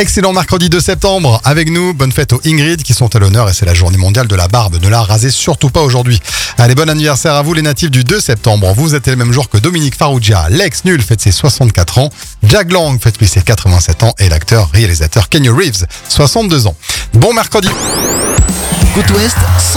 Excellent mercredi 2 septembre avec nous. Bonne fête aux Ingrid qui sont à l'honneur et c'est la journée mondiale de la barbe. Ne la rasez surtout pas aujourd'hui. Allez, bon anniversaire à vous les natifs du 2 septembre. Vous êtes le même jour que Dominique Farrugia. L'ex nul fête ses 64 ans. Jack Lang fête lui ses 87 ans et l'acteur réalisateur Keanu Reeves 62 ans. Bon mercredi. Côte Ouest.